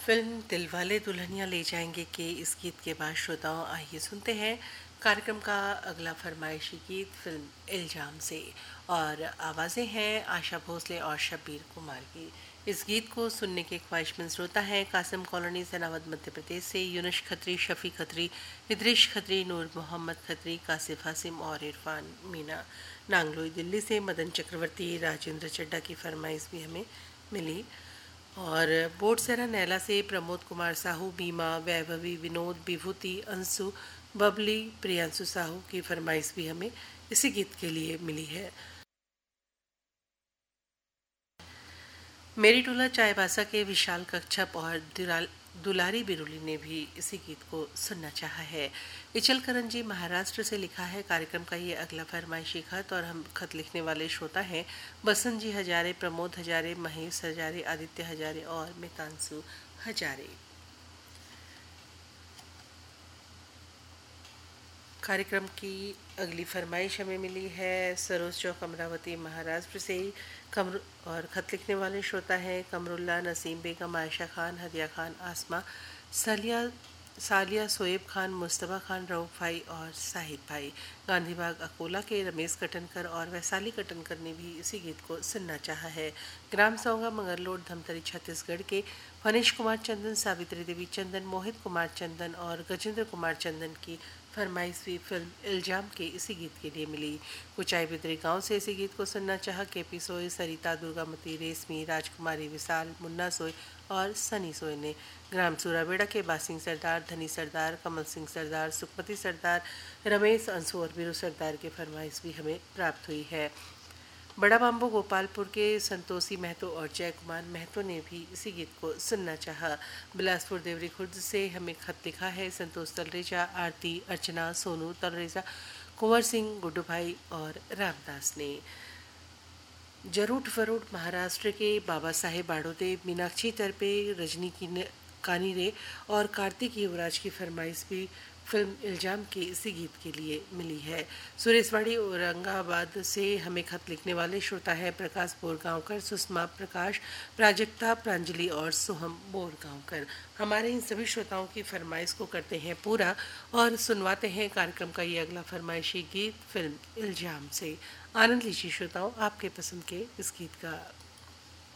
Film Dilwale Dulhania ले जाएंगे के इस गीत के बाद श्रोताओं आइए सुनते हैं कार्यक्रम का अगला फरमाइशी गीत फिल्म इल्जाम से। और आवाज़ें हैं आशा भोसले और शब्बीर कुमार की। इस गीत को सुनने के ख्वाहिशमंद श्रोता हैं कासिम कॉलोनी जनावद मध्य प्रदेश से यूनुस खत्री, शफी खत्री, इद्रिश खत्री, नूर मोहम्मद खत्री, कासिफ हासिम और इरफान मीना। नांगलोई दिल्ली से मदन चक्रवर्ती, राजेंद्र चड्डा की फरमाइश भी हमें मिली। और बोटसरा नैला से प्रमोद कुमार साहू, बीमा, वैभवी, विनोद, विभूति, अंशु, बबली, प्रियांशु साहू की फरमाइश भी हमें इसी गीत के लिए मिली है। मेरी टोला चायबासा के विशाल कच्छप और दुलारी बिरुली ने भी इसी गीत को सुनना चाहा है। इचल करंजी महाराष्ट्र से लिखा है कार्यक्रम का ये अगला फरमाइशी खत। और हम खत लिखने वाले श्रोता हैं बसंत जी हजारे, प्रमोद हजारे, महेश हजारे, आदित्य हजारे और मितांशु हजारे। कार्यक्रम की अगली फरमाइश हमें मिली है सरोज चौक अमरावती महाराष्ट्र से ही। कमर और खत लिखने वाले श्रोता हैं कमरुल्ला, नसीम बेगम, आयशा खान, हदिया खान, आसमा, सालिया, सोएब खान, मुस्तफ़ा खान, रऊफ भाई और साहिद भाई। गांधीबाग अकोला के रमेश कटनकर और वैशाली कटनकर ने भी इसी गीत को सुनना चाहा है। ग्राम सौगा मंगरलोड धमतरी छत्तीसगढ़ के फनीश कुमार चंदन, सावित्री देवी चंदन, मोहित कुमार चंदन और गजेंद्र कुमार चंदन की फरमाइश भी फिल्म इल्जाम के इसी गीत के लिए मिली। कुचाई बिदरी गांव से इसी गीत को सुनना चाहा केपी सोय, सरिता, दुर्गामती, रेशमी, राजकुमारी, विशाल, मुन्ना सोय और सनी सोय ने। ग्राम सूराबेड़ा के बासिंग सरदार, धनी सरदार, कमल सिंह सरदार, सुखमती सरदार, रमेश, अंशु और वीरू सरदार के फरमाइश भी हमें प्राप्त हुई है। बड़ा बाम्बू गोपालपुर के संतोषी महतो और जय कुमार महतो ने भी इसी गीत को सुनना चाहा। बिलासपुर देवरी खुर्द से हमें खत लिखा है संतोष तलरेजा, आरती, अर्चना, सोनू तलरेजा, कुंवर सिंह, गुड्डू भाई और रामदास ने। जरूट फरूट महाराष्ट्र के बाबा साहेब बाड़ोदे, मीनाक्षी तरपे, रजनी की कानीरे और कार्तिक युवराज की फरमाइश भी फिल्म इल्जाम के इसी गीत के लिए मिली है। सुरेशवाड़ी औरंगाबाद से हमें खत लिखने वाले श्रोता है प्रकाश बोरगांवकर, सुषमा प्रकाश, प्राजक्ता, प्रांजलि और सोहम बोरगांवकर। हमारे इन सभी श्रोताओं की फरमाइश को करते हैं पूरा और सुनवाते हैं कार्यक्रम का ये अगला फरमाइशी गीत फिल्म इल्जाम से। आनंद लीजिए श्रोताओं आपके पसंद के इस गीत का।